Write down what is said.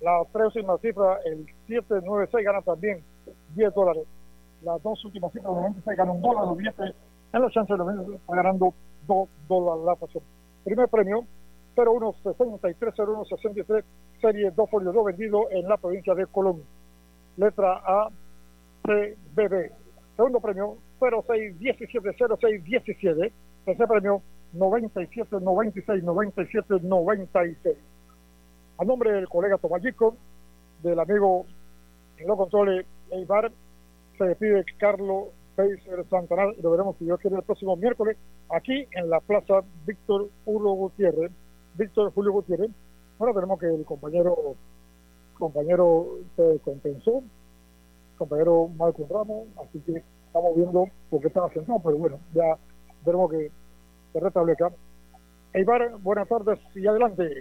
La tres últimas cifras, el 796 gana también $10. Las dos últimas cifras, el 96 gana $1, los billetes en la chance de los billetes está ganando $2 la pasión. Primer premio, 01630163, serie 2x2 vendido en la provincia de Colón. Letra A, C, B, B. Segundo premio, 06170617. Tercer premio, 97969796. A nombre del colega Tomayico, del amigo en los controles Eibar, se despide Carlos Peiser Santana y lo veremos, si Dios quiere, el próximo miércoles aquí en la Plaza Víctor Julio Gutiérrez. Bueno, tenemos que el compañero se compensó, compañero Marco Ramos, así que estamos viendo por qué están haciendo, pero bueno, ya veremos que se restablezca. Eibar, buenas tardes y adelante.